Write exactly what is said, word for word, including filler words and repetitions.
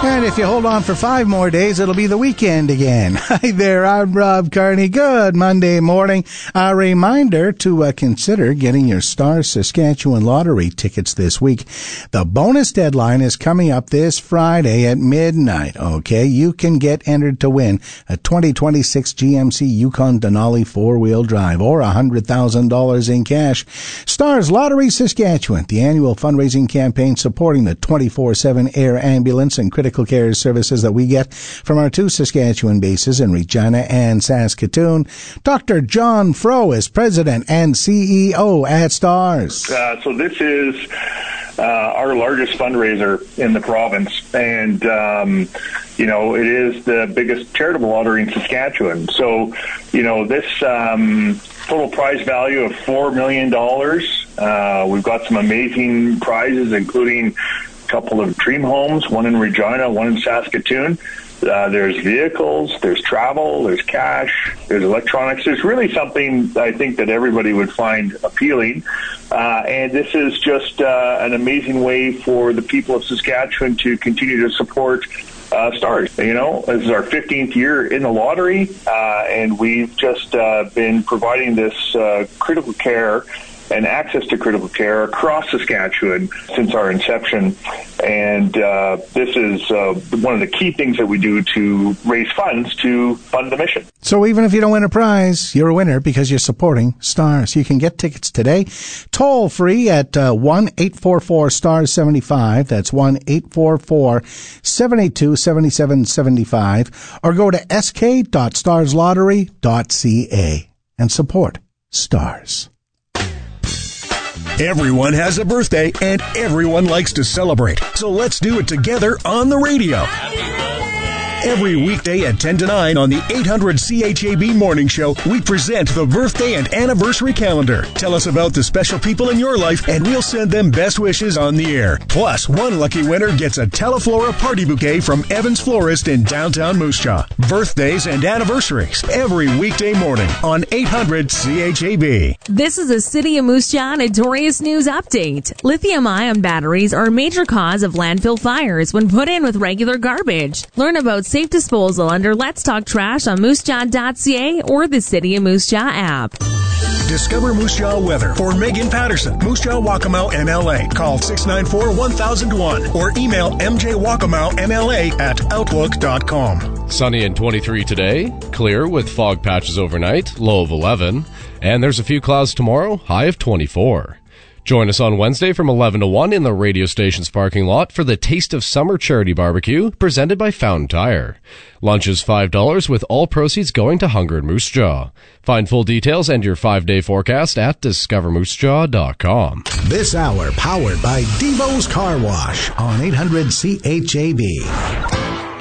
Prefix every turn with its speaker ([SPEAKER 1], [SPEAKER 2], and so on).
[SPEAKER 1] And if you hold on for five more days, it'll be the weekend again. Hi there, I'm Rob Carney. Good Monday morning. A reminder to uh, consider getting your Stars Saskatchewan Lottery tickets this week. The bonus deadline is coming up this Friday at midnight, okay? You can get entered to win a twenty twenty-six G M C Yukon Denali four-wheel drive or one hundred thousand dollars in cash. Stars Lottery Saskatchewan, the annual fundraising campaign supporting the twenty-four seven air ambulance and critical care services that we get from our two Saskatchewan bases in Regina and Saskatoon. Doctor John Fro is president and C E O at Stars.
[SPEAKER 2] Uh, so this is uh, our largest fundraiser in the province, and um, you know, it is the biggest charitable lottery in Saskatchewan. So, you know, this um, total prize value of four million dollars. Uh, we've got some amazing prizes, including couple of dream homes, one in Regina, one in Saskatoon. Uh, there's vehicles, there's travel, there's cash, there's electronics. There's really something I think that everybody would find appealing. Uh, and this is just uh, an amazing way for the people of Saskatchewan to continue to support uh, Stars. You know, this is our fifteenth year in the lottery, uh, and we've just uh, been providing this uh, critical care and access to critical care across Saskatchewan since our inception. And uh, this is uh, one of the key things that we do to raise funds to fund the mission.
[SPEAKER 1] So even if you don't win a prize, you're a winner because you're supporting Stars. You can get tickets today, toll free at uh, one eight four four stars seven five. That's one eight four four seven eight two seven seven seven five. Or go to s k dot stars lottery dot c a and support Stars.
[SPEAKER 3] Everyone has a birthday, and everyone likes to celebrate. So let's do it together on the radio. Every weekday at ten to nine on the eight hundred C H A B Morning Show, we present the birthday and anniversary calendar. Tell us about the special people in your life, and we'll send them best wishes on the air. Plus, one lucky winner gets a Teleflora party bouquet from Evans Florist in downtown Moose Jaw. Birthdays and anniversaries every weekday morning on eight hundred C H A B.
[SPEAKER 4] This is a City of Moose Jaw Notorious News update. Lithium-ion batteries are a major cause of landfill fires when put in with regular garbage. Learn about safe disposal under Let's Talk Trash on moose jaw dot c a or the City of Moose Jaw app.
[SPEAKER 3] Discover Moose Jaw weather for Megan Patterson, Moose Jaw Waccamaw M L A. Call six nine four one thousand one or email m j waccamaw m l a at outlook dot com.
[SPEAKER 5] Sunny and twenty-three today, clear with fog patches overnight, low of eleven, and there's a few clouds tomorrow, high of twenty-four. Join us on Wednesday from eleven to one in the radio station's parking lot for the Taste of Summer charity barbecue presented by Fountain Tire. Lunch is five dollars with all proceeds going to Hunger in Moose Jaw. Find full details and your five-day forecast at discover moose jaw dot com.
[SPEAKER 6] This hour powered by Devo's Car Wash on eight hundred C H A B.